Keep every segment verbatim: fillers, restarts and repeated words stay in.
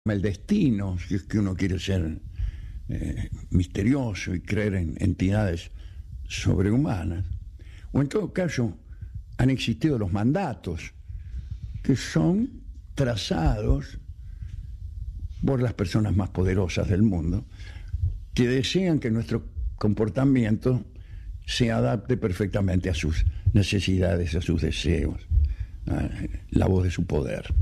el destino, si es que uno quiere ser eh, misterioso y creer en entidades sobrehumanas, o en todo caso han existido los mandatos que son trazados por las personas más poderosas del mundo, que desean que nuestro comportamiento se adapte perfectamente a sus necesidades, a sus deseos, a la voz de su poder.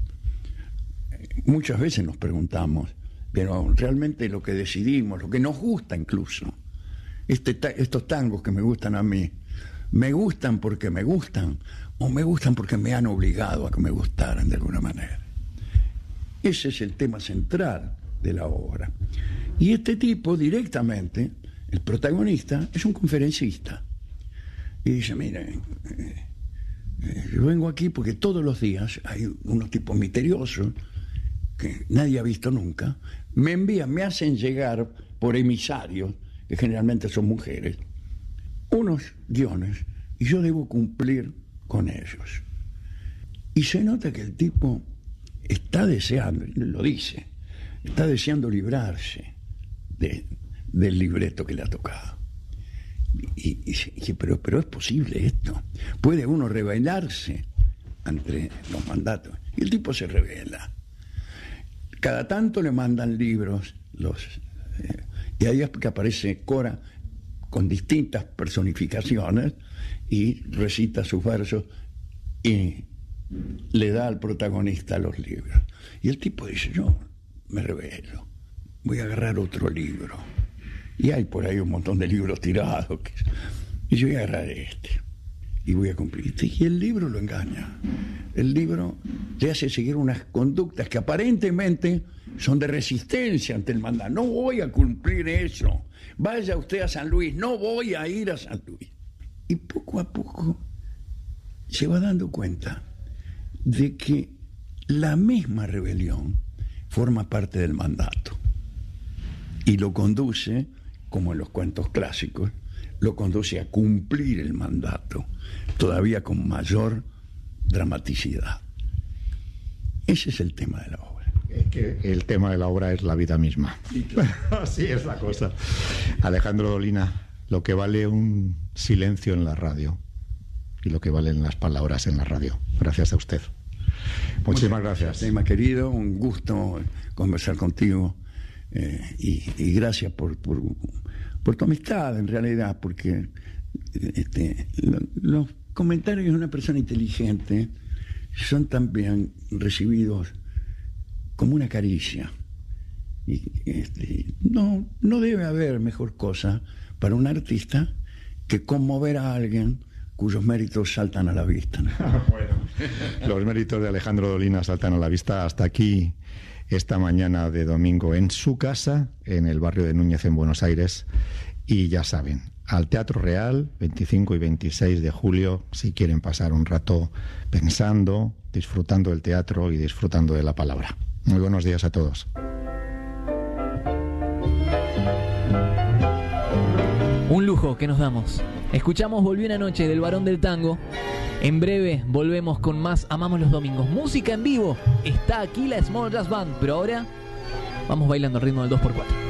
Muchas veces nos preguntamos, pero realmente lo que decidimos, lo que nos gusta incluso, este ta- estos tangos que me gustan a mí, ¿me gustan porque me gustan o me gustan porque me han obligado a que me gustaran de alguna manera? Ese es el tema central de la obra. Y este tipo directamente, el protagonista, es un conferencista. Y dice, miren, eh, eh, yo vengo aquí porque todos los días hay unos tipos misteriosos que nadie ha visto nunca, me envían, me hacen llegar por emisarios, que generalmente son mujeres, unos guiones, y yo debo cumplir con ellos. Y se nota que el tipo está deseando, lo dice, está deseando librarse de, del libreto que le ha tocado. Y, y, y pero, pero es posible esto. ¿Puede uno rebelarse ante los mandatos? Y el tipo se rebela. Cada tanto le mandan libros, los, eh, y ahí es que aparece Cora con distintas personificaciones y recita sus versos y le da al protagonista los libros. Y el tipo dice, yo me rebelo, voy a agarrar otro libro. Y hay por ahí un montón de libros tirados. Que, y yo voy a agarrar este. Y voy a cumplir. Y el libro lo engaña. El libro le hace seguir unas conductas que aparentemente son de resistencia ante el mandato. No voy a cumplir eso. Vaya usted a San Luis. No voy a ir a San Luis. Y poco a poco se va dando cuenta de que la misma rebelión forma parte del mandato. Y lo conduce, como en los cuentos clásicos, lo conduce a cumplir el mandato, todavía con mayor dramaticidad. Ese es el tema de la obra. Es que el tema de la obra es la vida misma. Sí, claro. Así es la cosa. Alejandro Dolina, lo que vale un silencio en la radio y lo que valen las palabras en la radio. Gracias a usted. Muchísimas gracias. Tema querido, un gusto conversar contigo eh, y, y gracias por, por, por tu amistad en realidad, porque este, lo, los comentarios de una persona inteligente son también recibidos como una caricia. Y este, no, no debe haber mejor cosa para un artista que conmover a alguien cuyos méritos saltan a la vista, ¿no? Bueno, los méritos de Alejandro Dolina saltan a la vista. Hasta aquí esta mañana de domingo en su casa, en el barrio de Núñez, en Buenos Aires. Y ya saben, al Teatro Real, veinticinco y veintiséis de julio, si quieren pasar un rato pensando, disfrutando del teatro y disfrutando de la palabra. Muy buenos días a todos. Un lujo que nos damos. Escuchamos Volví una noche del Barón del Tango. En breve volvemos con más Amamos los Domingos. Música en vivo. Está aquí la Small Jazz Band, pero ahora vamos bailando al ritmo del dos por cuatro.